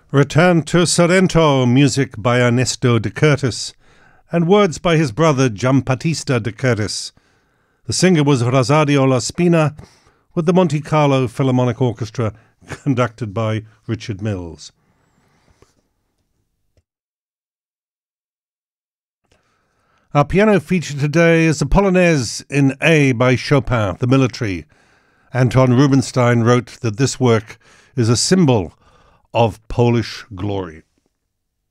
Return to Sorrento, music by Ernesto de Curtis, and words by his brother Giambattista de Curtis. The singer was Rosario La Spina, with the Monte Carlo Philharmonic Orchestra conducted by Richard Mills. Our piano feature today is a Polonaise in A by Chopin, the military. Anton Rubinstein wrote that this work is a symbol of Polish glory.